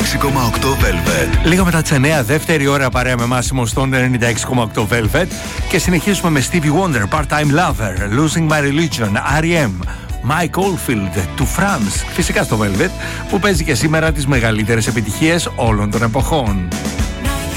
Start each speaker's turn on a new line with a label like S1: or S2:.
S1: Velvet.
S2: Λίγο μετά τις 9, δεύτερη ώρα παρέα με Μάσιμο στον 96,8 Velvet. Και συνεχίζουμε με Stevie Wonder, Part-Time Lover, Losing My Religion, R.E.M., Mike Oldfield, του France. Φυσικά στο Velvet, που παίζει και σήμερα τις μεγαλύτερες επιτυχίες όλων των εποχών.